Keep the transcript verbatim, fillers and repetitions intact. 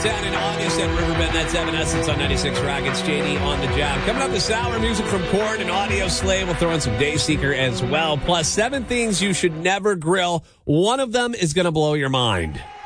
ten in August at Riverbend. That's Evanescence on ninety-six Rock. It's J D on the job. Coming up this hour, music from Korn and Audio Slave. We'll throw in some Dayseeker as well. Plus, seven things you should never grill. One of them is going to blow your mind.